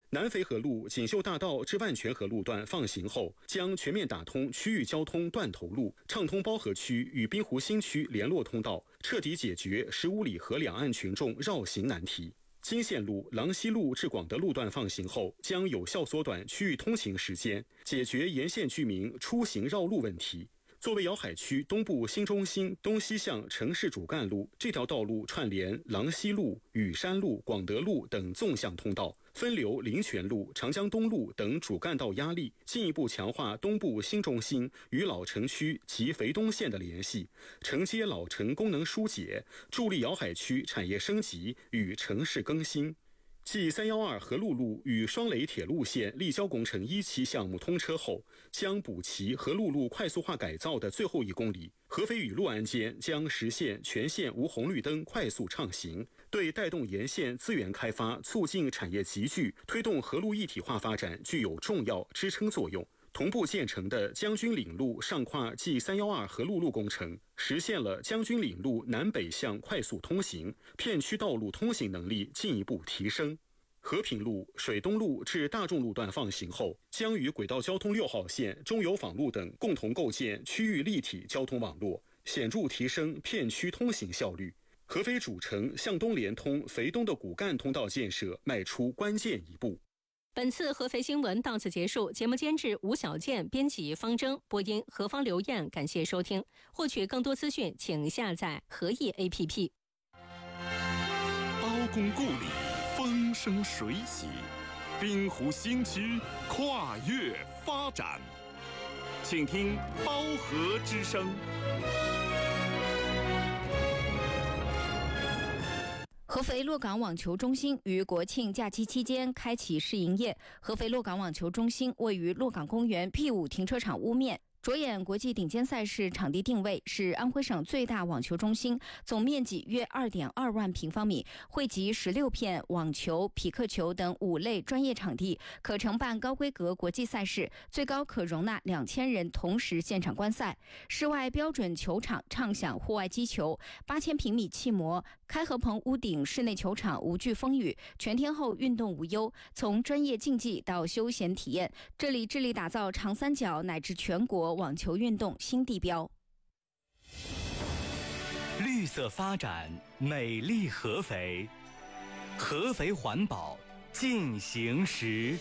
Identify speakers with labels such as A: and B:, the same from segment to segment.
A: 南肥河路锦绣大道至万泉河路段放行后，将全面打通区域交通断头路，畅通包河区与滨湖新区联络通道，彻底解决15里河两岸群众绕行难题。金线路郎西路至广德路段放行后，将有效缩短区域通行时间，解决沿线居民出行绕路问题。作为瑶海区东部新中心东西向城市主干路，这条道路串联郎西路、雨山路、广德路等纵向通道，分流林泉路、长江东路等主干道压力，进一步强化东部新中心与老城区及肥东县的联系，承接老城功能疏解，助力瑶海区产业升级与城市更新。继312河路路与双雷铁路线立交工程1期项目通车后，将补齐河路路快速化改造的最后1公里，合肥与六安间将实现全线无红绿灯快速畅行，对带动沿线资源开发、促进产业集聚、推动河路一体化发展具有重要支撑作用。同步建成的将军岭路上跨继312河路路工程，实现了将军岭路南北向快速通行，片区道路通行能力进一步提升。和平路、水东路至大众路段放行后，将与轨道交通6号线、中油坊路等共同构建区域立体交通网络，显著提升片区通行效率。合肥主城向东连通肥东的骨干通道建设迈出关键一步。
B: 本次合肥新闻到此结束，节目监制吴小健，编辑方征，播音何方刘燕，感谢收听。获取更多资讯，请下载合意 APP。
C: 刀工故里，风生水起，滨湖新区跨越发展，请听包河之声。
D: 合肥洛港网球中心于国庆假期期间开启试营业。合肥洛港网球中心位于洛港公园 P5 停车场屋面，着眼国际顶尖赛事场地定位，是安徽省最大网球中心，总面积约 2.2 万平方米，汇集16片网球、匹克球等5类专业场地，可承办高规格国际赛事，最高可容纳2000人同时现场观赛。室外标准球场畅享户外击球，8000平米气膜，开合棚屋顶室内球场无惧风雨，全天候运动无忧。从专业竞技到休闲体验，这里致力打造长三角乃至全国网球运动新地标。
E: 绿色发展，美丽合肥，合肥环保进行时。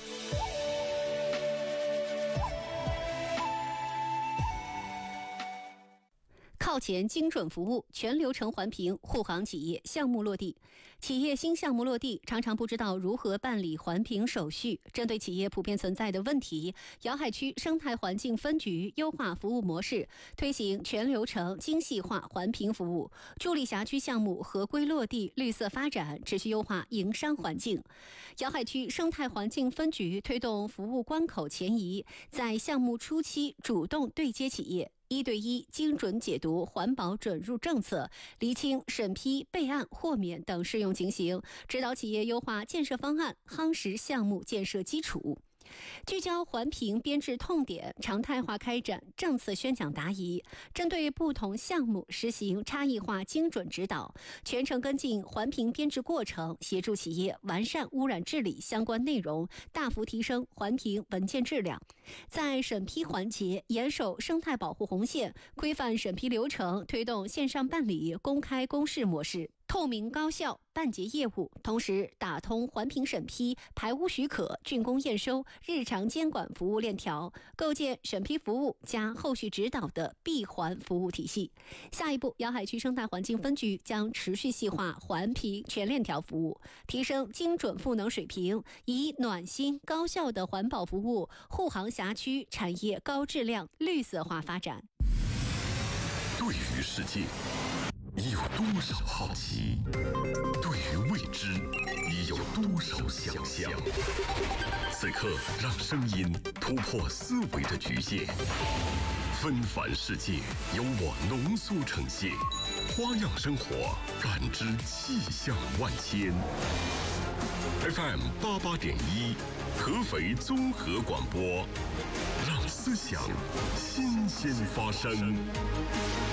B: 靠前精准服务，全流程环评护航企业项目落地。企业新项目落地，常常不知道如何办理环评手续。针对企业普遍存在的问题，瑶海区生态环境分局优化服务模式，推行全流程精细化环评服务，助力辖区项目合规落地、绿色发展，持续优化营商环境。瑶海区生态环境分局推动服务关口前移，在项目初期主动对接企业，1对1精准解读环保准入政策，厘清审批、备案、豁免等适用情形，指导企业优化建设方案，夯实项目建设基础。聚焦环评编制痛点，常态化开展政策宣讲答疑，针对不同项目实行差异化精准指导，全程跟进环评编制过程，协助企业完善污染治理相关内容，大幅提升环评文件质量。在审批环节，严守生态保护红线，规范审批流程，推动线上办理、公开公示模式，透明高效办结业务，同时打通环评审批、排污许可、竣工验收、日常监管服务链条，构建审批服务加后续指导的闭环服务体系。下一步，瑶海区生态环境分局将持续细化环评全链条服务，提升精准赋能水平，以暖心高效的环保服务护航辖区产业高质量绿色化发展。
C: 对于世界，你有多少好奇？对于未知，你有多少想象？此刻，让声音突破思维的局限，纷繁世界由我浓缩呈现，花样生活，感知气象万千。FM 88.1，合肥综合广播，让思想新鲜发生。